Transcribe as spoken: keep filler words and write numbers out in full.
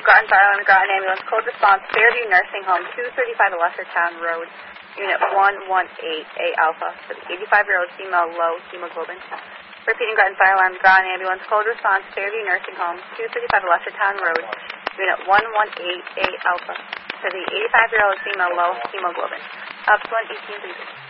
Groton Fire Alarm, Groton Ambulance, code response, Fairview Nursing Home, two thirty-five Lessertown Road, Unit one one eight A Alpha, for the eighty-five-year-old female, low hemoglobin. Repeating, Groton Fire Alarm, Groton Ambulance, code response, Fairview Nursing Home, two thirty-five Lessertown Road, Unit one one eight A Alpha, for the eighty-five-year-old female, low hemoglobin. Up to one eighteen, please.